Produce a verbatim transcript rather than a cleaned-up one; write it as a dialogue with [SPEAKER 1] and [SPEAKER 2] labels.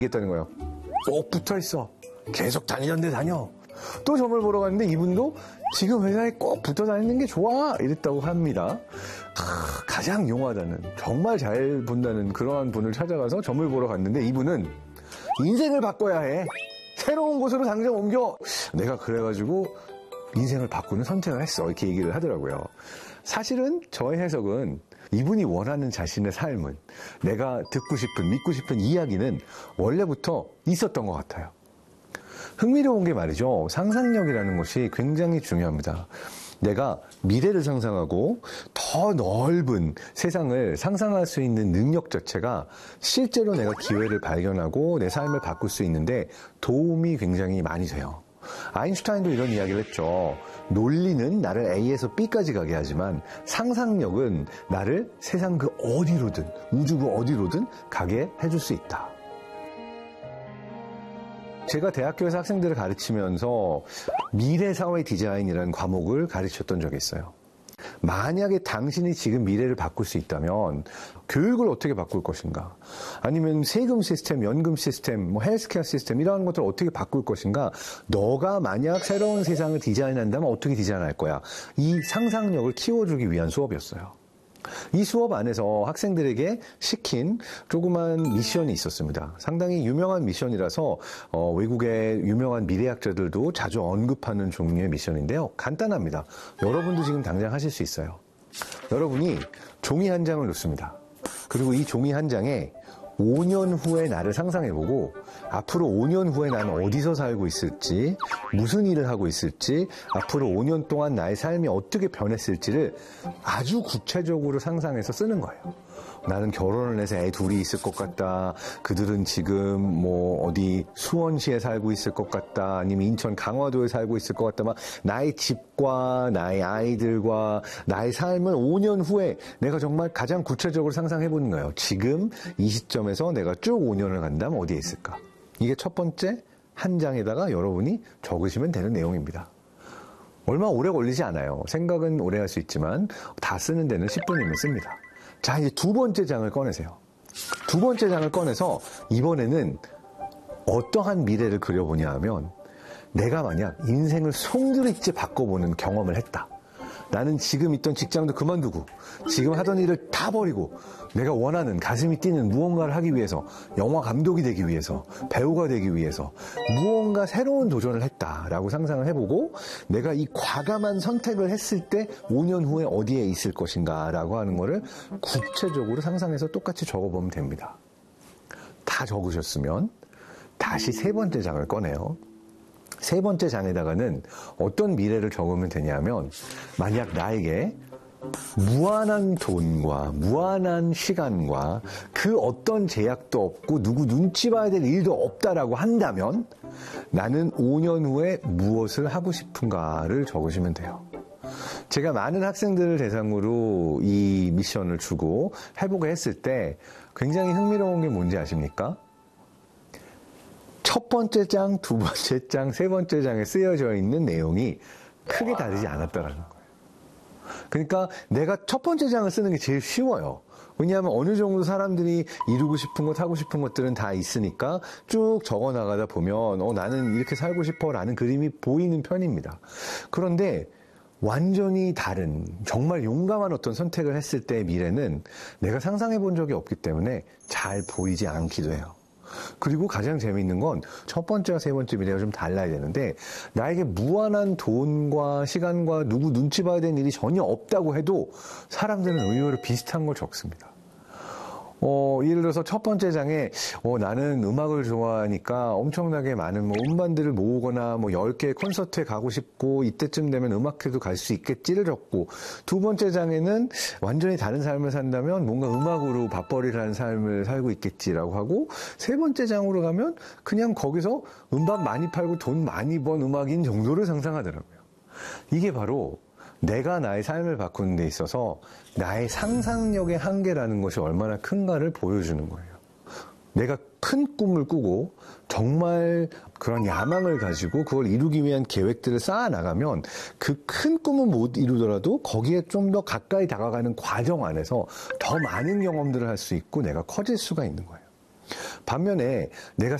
[SPEAKER 1] 했다는 거예요. 꼭 붙어 있어. 계속 다니던 데 다녀. 또 점을 보러 갔는데 이분도 지금 회사에 꼭 붙어 다니는 게 좋아. 이랬다고 합니다. 아, 가장 용하다는, 정말 잘 본다는 그러한 분을 찾아가서 점을 보러 갔는데 이분은 인생을 바꿔야 해. 새로운 곳으로 당장 옮겨. 내가 그래가지고 인생을 바꾸는 선택을 했어. 이렇게 얘기를 하더라고요. 사실은 저의 해석은 이분이 원하는 자신의 삶은, 내가 듣고 싶은, 믿고 싶은 이야기는 원래부터 있었던 것 같아요. 흥미로운 게 말이죠. 상상력이라는 것이 굉장히 중요합니다. 내가 미래를 상상하고 더 넓은 세상을 상상할 수 있는 능력 자체가 실제로 내가 기회를 발견하고 내 삶을 바꿀 수 있는데 도움이 굉장히 많이 돼요. 아인슈타인도 이런 이야기를 했죠. 논리는 나를 A에서 B까지 가게 하지만 상상력은 나를 세상 그 어디로든, 우주 그 어디로든 가게 해줄 수 있다. 제가 대학교에서 학생들을 가르치면서 미래사회 디자인이라는 과목을 가르쳤던 적이 있어요. 만약에 당신이 지금 미래를 바꿀 수 있다면 교육을 어떻게 바꿀 것인가, 아니면 세금 시스템, 연금 시스템, 뭐 헬스케어 시스템 이런 것들을 어떻게 바꿀 것인가, 너가 만약 새로운 세상을 디자인한다면 어떻게 디자인할 거야, 이 상상력을 키워주기 위한 수업이었어요. 이 수업 안에서 학생들에게 시킨 조그만 미션이 있었습니다. 상당히 유명한 미션이라서 어, 외국의 유명한 미래학자들도 자주 언급하는 종류의 미션인데요. 간단합니다. 여러분도 지금 당장 하실 수 있어요. 여러분이 종이 한 장을 놓습니다. 그리고 이 종이 한 장에 오 년 후의 나를 상상해보고 앞으로 오 년 후에 나는 어디서 살고 있을지, 무슨 일을 하고 있을지, 앞으로 오 년 동안 나의 삶이 어떻게 변했을지를 아주 구체적으로 상상해서 쓰는 거예요. 나는 결혼을 해서 애 둘이 있을 것 같다. 그들은 지금 뭐 어디 수원시에 살고 있을 것 같다. 아니면 인천 강화도에 살고 있을 것 같다. 막 나의 집과 나의 아이들과 나의 삶을 오 년 후에 내가 정말 가장 구체적으로 상상해보는 거예요. 지금 이 시점에서 내가 쭉 오 년을 간다면 어디에 있을까? 이게 첫 번째 한 장에다가 여러분이 적으시면 되는 내용입니다. 얼마 오래 걸리지 않아요. 생각은 오래 할 수 있지만 다 쓰는 데는 십 분이면 씁니다. 자, 이제 두 번째 장을 꺼내세요. 두 번째 장을 꺼내서 이번에는 어떠한 미래를 그려보냐 하면, 내가 만약 인생을 송두리째 바꿔보는 경험을 했다. 나는 지금 있던 직장도 그만두고 지금 하던 일을 다 버리고 내가 원하는, 가슴이 뛰는 무언가를 하기 위해서, 영화 감독이 되기 위해서, 배우가 되기 위해서 무언가 새로운 도전을 했다라고 상상을 해보고, 내가 이 과감한 선택을 했을 때 오 년 후에 어디에 있을 것인가 라고 하는 거를 구체적으로 상상해서 똑같이 적어보면 됩니다. 다 적으셨으면 다시 세 번째 장을 꺼내요. 세 번째 장에다가는 어떤 미래를 적으면 되냐면, 만약 나에게 무한한 돈과 무한한 시간과 그 어떤 제약도 없고 누구 눈치 봐야 될 일도 없다라고 한다면 나는 오 년 후에 무엇을 하고 싶은가를 적으시면 돼요. 제가 많은 학생들을 대상으로 이 미션을 주고 해보게 했을 때 굉장히 흥미로운 게 뭔지 아십니까? 첫 번째 장, 두 번째 장, 세 번째 장에 쓰여져 있는 내용이 크게 다르지 않았다라는 거예요. 그러니까 내가 첫 번째 장을 쓰는 게 제일 쉬워요. 왜냐하면 어느 정도 사람들이 이루고 싶은 것, 하고 싶은 것들은 다 있으니까 쭉 적어 나가다 보면 어, 나는 이렇게 살고 싶어 라는 그림이 보이는 편입니다. 그런데 완전히 다른, 정말 용감한 어떤 선택을 했을 때의 미래는 내가 상상해 본 적이 없기 때문에 잘 보이지 않기도 해요. 그리고 가장 재미있는 건 첫 번째와 세 번째 미래가 좀 달라야 되는데, 나에게 무한한 돈과 시간과 누구 눈치 봐야 되는 일이 전혀 없다고 해도 사람들은 의외로 비슷한 걸 적습니다. 어, 예를 들어서 첫 번째 장에 어, 나는 음악을 좋아하니까 엄청나게 많은 뭐 음반들을 모으거나 뭐 열 개 콘서트에 가고 싶고 이때쯤 되면 음악회도 갈 수 있겠지를 적고, 두 번째 장에는 완전히 다른 삶을 산다면 뭔가 음악으로 밥벌이를 하는 삶을 살고 있겠지라고 하고, 세 번째 장으로 가면 그냥 거기서 음반 많이 팔고 돈 많이 번 음악인 정도를 상상하더라고요. 이게 바로 내가 나의 삶을 바꾸는 데 있어서 나의 상상력의 한계라는 것이 얼마나 큰가를 보여주는 거예요. 내가 큰 꿈을 꾸고 정말 그런 야망을 가지고 그걸 이루기 위한 계획들을 쌓아나가면 그 큰 꿈은 못 이루더라도 거기에 좀 더 가까이 다가가는 과정 안에서 더 많은 경험들을 할 수 있고 내가 커질 수가 있는 거예요. 반면에 내가